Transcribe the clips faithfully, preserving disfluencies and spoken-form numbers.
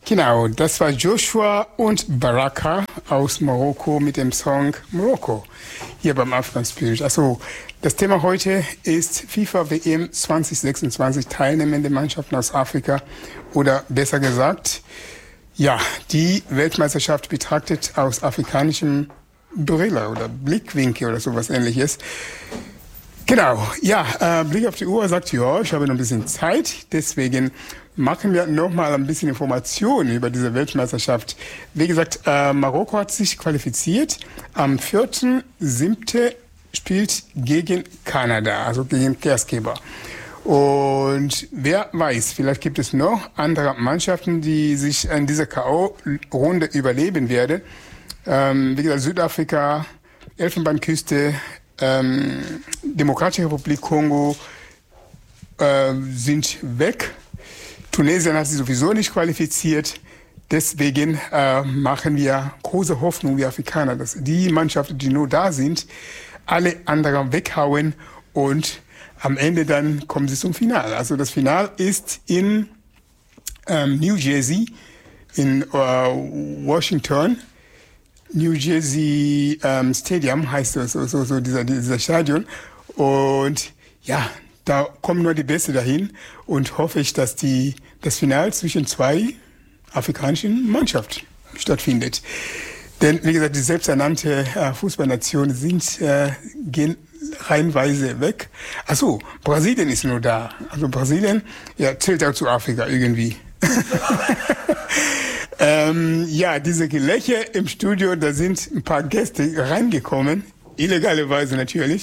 Genau, das war Joshua und Baraka aus Marokko mit dem Song Marokko hier beim African Spirit. Also das Thema heute ist FIFA W M zwanzig sechsundzwanzig, teilnehmende Mannschaften aus Afrika oder besser gesagt, ja, die Weltmeisterschaft betrachtet aus afrikanischem Brille oder Blickwinkel oder sowas Ähnliches. Genau, ja, äh, Blick auf die Uhr sagt, ja, ich habe noch ein bisschen Zeit, deswegen machen wir noch mal ein bisschen Informationen über diese Weltmeisterschaft. Wie gesagt, äh, Marokko hat sich qualifiziert. Am vierten siebten spielt gegen Kanada, also gegen Gastgeber. Und wer weiß, vielleicht gibt es noch andere Mannschaften, die sich in dieser K O-Runde überleben werden. Ähm, wie gesagt, Südafrika, Elfenbeinküste, ähm, Demokratische Republik Kongo äh, sind weg. Tunesien hat sich sowieso nicht qualifiziert. Deswegen äh, machen wir große Hoffnung, wir Afrikaner, dass die Mannschaften, die nur da sind, alle anderen weghauen und am Ende dann kommen sie zum Finale. Also das Finale ist in ähm, New Jersey, in äh, Washington. New Jersey ähm, Stadium heißt das, so, so, so dieser, dieser Stadion. Und ja, da kommen nur die Besten dahin und hoffe ich, dass die, das Finale zwischen zwei afrikanischen Mannschaften stattfindet. Denn, wie gesagt, die selbsternannte äh, Fußballnationen sind, äh, gehen reihenweise weg. Ach so, Brasilien ist nur da. Also Brasilien, ja, zählt auch zu Afrika irgendwie. ähm, ja, diese Gelächter im Studio, da sind ein paar Gäste reingekommen. Illegale Weise natürlich.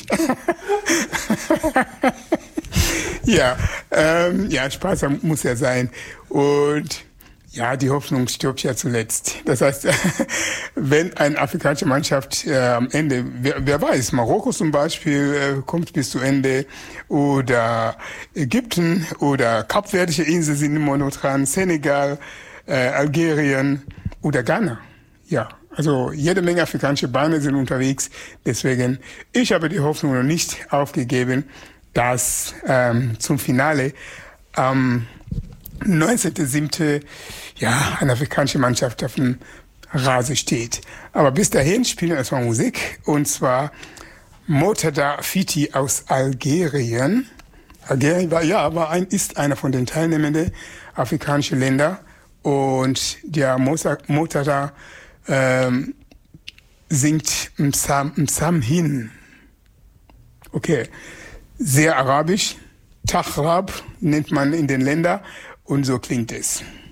ja, ähm, ja, Spaß muss ja sein. Und ja, die Hoffnung stirbt ja zuletzt. Das heißt, wenn eine afrikanische Mannschaft äh, am Ende, wer, wer weiß, Marokko zum Beispiel äh, kommt bis zu Ende oder Ägypten oder Kapverdische Inseln sind immer noch dran, Senegal, äh, Algerien oder Ghana. Ja, also jede Menge afrikanische Bahnen sind unterwegs. Deswegen, ich habe die Hoffnung noch nicht aufgegeben, dass ähm, zum Finale am neunzehnten siebten ja, eine afrikanische Mannschaft auf dem Rasen steht. Aber bis dahin spielen wir erstmal Musik, und zwar Mourtada Fiti aus Algerien. Algerien war, ja, war ein, ist einer von den teilnehmenden afrikanischen Ländern, und der Mourtada ähm, singt Msam, Msam hin. Okay, sehr arabisch. Tachrab nennt man in den Ländern, und so klingt es.